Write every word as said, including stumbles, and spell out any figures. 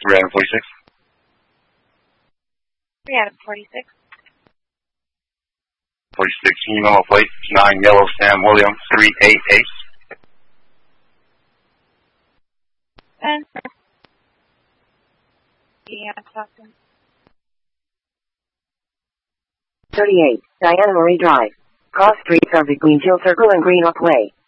three Adam forty-six. three Adam forty-six. forty-six, email plate nine Yellow Sam William three eight eight. And yeah, talking. thirty-eight, Diana Marie Drive. Cross streets are between Jill Circle and Greenock Way.